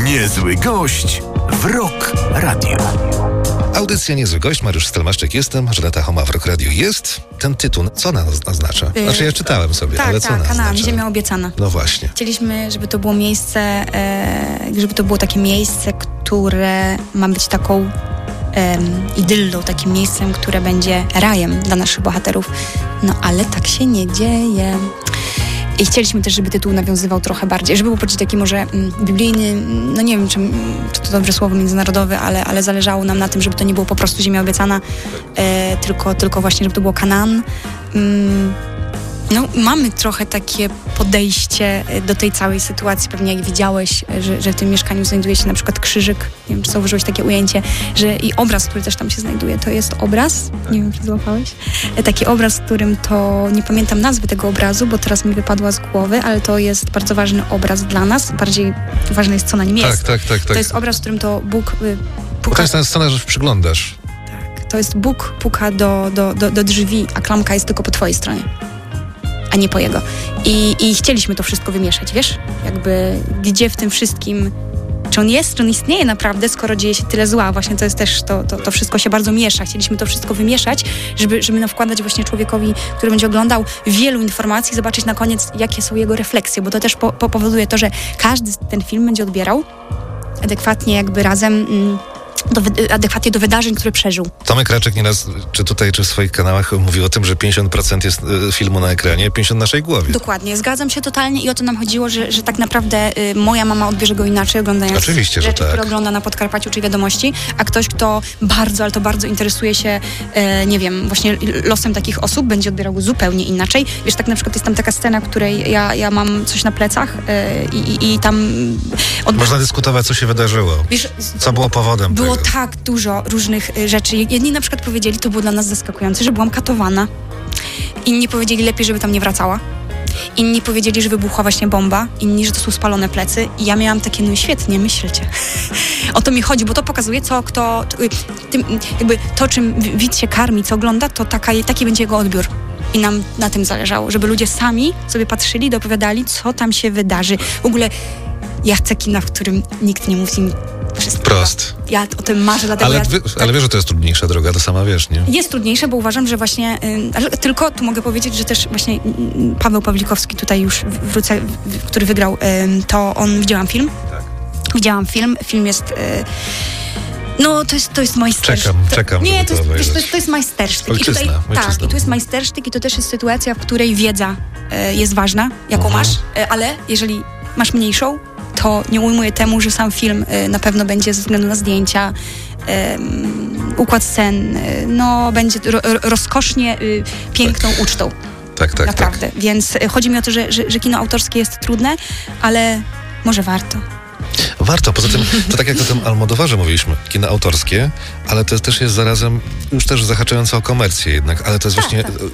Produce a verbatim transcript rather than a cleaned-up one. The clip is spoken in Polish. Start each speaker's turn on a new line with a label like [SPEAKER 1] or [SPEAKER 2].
[SPEAKER 1] Niezły gość w Rock Radio.
[SPEAKER 2] Audycja Niezły Gość, Mariusz Stelmaszczyk jestem, Żaneta Homa w Rock Radio jest. Ten tytuł, co ona oznacza? Znaczy ja czytałem sobie,
[SPEAKER 3] tak,
[SPEAKER 2] ale co
[SPEAKER 3] tak,
[SPEAKER 2] ona
[SPEAKER 3] Kanaan,
[SPEAKER 2] oznacza?
[SPEAKER 3] Ziemia obiecana.
[SPEAKER 2] No właśnie.
[SPEAKER 3] Chcieliśmy, żeby to było miejsce, e, żeby to było takie miejsce, które ma być taką e, idyllą, takim miejscem, które będzie rajem dla naszych bohaterów. No ale tak się nie dzieje. I chcieliśmy też, żeby tytuł nawiązywał trochę bardziej, żeby był bardziej taki może mm, biblijny, no nie wiem, czy, czy to dobre słowo międzynarodowe, ale, ale zależało nam na tym, żeby to nie było po prostu Ziemia obiecana, e, tylko, tylko właśnie, żeby to było Kanaan. Mm, no mamy trochę takie podejście do tej całej sytuacji, pewnie jak widziałeś, że, że w tym mieszkaniu znajduje się na przykład krzyżyk, nie wiem, czy zauważyłeś takie ujęcie, że i obraz, który też tam się znajduje, to jest obraz, nie wiem, czy złapałeś, taki obraz, w którym to, nie pamiętam nazwy tego obrazu, bo teraz mi wypadła z głowy, ale to jest bardzo ważny obraz dla nas, bardziej ważne jest, co na nim jest.
[SPEAKER 2] Tak, tak, tak. tak.
[SPEAKER 3] To jest obraz, w którym to Bóg y, puka...
[SPEAKER 2] To jest ta scena, że przyglądasz.
[SPEAKER 3] Tak, to jest Bóg puka do, do, do, do drzwi, a klamka jest tylko po twojej stronie, a nie po jego. I, I chcieliśmy to wszystko wymieszać, wiesz? Jakby gdzie w tym wszystkim, czy on jest, czy on istnieje naprawdę, skoro dzieje się tyle zła. Właśnie to jest też, to, to, to wszystko się bardzo miesza. Chcieliśmy to wszystko wymieszać, żeby, żeby no wkładać właśnie człowiekowi, który będzie oglądał wielu informacji, zobaczyć na koniec, jakie są jego refleksje, bo to też po, po powoduje to, że każdy ten film będzie odbierał adekwatnie jakby razem... Mm, Do, adekwatnie do wydarzeń, które przeżył.
[SPEAKER 2] Tomek Raczek nieraz, czy tutaj, czy w swoich kanałach mówił o tym, że pięćdziesiąt procent jest y, filmu na ekranie, pięćdziesiąt procent w naszej głowie.
[SPEAKER 3] Dokładnie, zgadzam się totalnie i o to nam chodziło, że, że tak naprawdę y, moja mama odbierze go inaczej, oglądając
[SPEAKER 2] Oczywiście,
[SPEAKER 3] rzeczy,
[SPEAKER 2] że tak.
[SPEAKER 3] które ogląda na Podkarpaciu czy Wiadomości, a ktoś, kto bardzo, ale to bardzo interesuje się, y, nie wiem, właśnie losem takich osób, będzie odbierał go zupełnie inaczej. Wiesz, tak na przykład jest tam taka scena, w której ja, ja mam coś na plecach y, i, i tam... Od...
[SPEAKER 2] Można dyskutować, co się wydarzyło.
[SPEAKER 3] Wiesz,
[SPEAKER 2] co było powodem
[SPEAKER 3] Było
[SPEAKER 2] tego.
[SPEAKER 3] tak dużo różnych y, rzeczy. Jedni na przykład powiedzieli, to było dla nas zaskakujące, że byłam katowana. Inni powiedzieli lepiej, żeby tam nie wracała. Inni powiedzieli, że wybuchła właśnie bomba. Inni, że to są spalone plecy. I ja miałam takie, no i świetnie, myślcie. O to mi chodzi, bo to pokazuje, co kto... Tym, jakby to, czym widz się karmi, co ogląda, to taka, taki będzie jego odbiór. I nam na tym zależało, żeby ludzie sami sobie patrzyli, dopowiadali, co tam się wydarzy. W ogóle ja chcę kina, w którym nikt nie mówi mi wszystko.
[SPEAKER 2] Prost.
[SPEAKER 3] Ja o tym marzę, dlatego
[SPEAKER 2] ale,
[SPEAKER 3] ja...
[SPEAKER 2] wy,
[SPEAKER 3] tak,
[SPEAKER 2] ale wiesz, że to jest trudniejsza droga, to sama wiesz, nie?
[SPEAKER 3] Jest trudniejsze, bo uważam, że właśnie... Y, ale tylko tu mogę powiedzieć, że też właśnie y, Paweł Pawlikowski tutaj już wrócę, w, który wygrał, y, to on... Widziałam film. Tak. Widziałam film. Film jest... Y, No, to jest, to jest majstersztyk.
[SPEAKER 2] Czekam, czekam.
[SPEAKER 3] Nie, to jest,
[SPEAKER 2] to,
[SPEAKER 3] wiesz, to, jest, to jest majstersztyk.
[SPEAKER 2] Ojczyzna,
[SPEAKER 3] I tutaj,
[SPEAKER 2] ojczyzna.
[SPEAKER 3] tak, i to jest majstersztyk i to też jest sytuacja, w której wiedza y, jest ważna, jaką
[SPEAKER 2] Mhm.
[SPEAKER 3] masz, y, ale jeżeli masz mniejszą, to nie ujmuje temu, że sam film y, na pewno będzie ze względu na zdjęcia, y, układ scen, y, no będzie ro, rozkosznie y, piękną
[SPEAKER 2] tak.
[SPEAKER 3] ucztą.
[SPEAKER 2] Tak, tak,
[SPEAKER 3] Naprawdę.
[SPEAKER 2] tak.
[SPEAKER 3] Więc y, chodzi mi o to, że, że, że kino autorskie jest trudne, ale może warto.
[SPEAKER 2] Warto, poza tym, to tak jak o tym Almodowarze mówiliśmy, kino autorskie, ale to też jest zarazem już też zahaczające o komercję jednak, ale to jest
[SPEAKER 3] Tak,
[SPEAKER 2] właśnie
[SPEAKER 3] tak.